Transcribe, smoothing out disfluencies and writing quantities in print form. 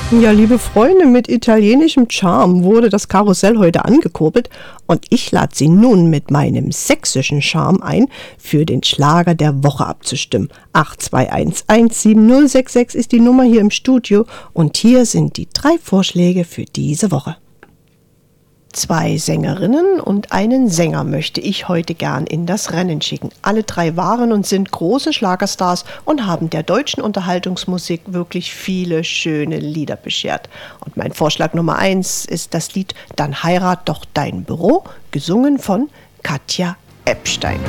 Ja, liebe Freunde, mit italienischem Charme wurde das Karussell heute angekurbelt und ich lade Sie nun mit meinem sächsischen Charme ein, für den Schlager der Woche abzustimmen. 821170066 ist die Nummer hier im Studio und hier sind die 3 Vorschläge für diese Woche. 2 Sängerinnen und einen Sänger möchte ich heute gern in das Rennen schicken. Alle 3 waren und sind große Schlagerstars und haben der deutschen Unterhaltungsmusik wirklich viele schöne Lieder beschert. Und mein Vorschlag Nummer 1 ist das Lied Dann heirat doch dein Büro, gesungen von Katja Epstein.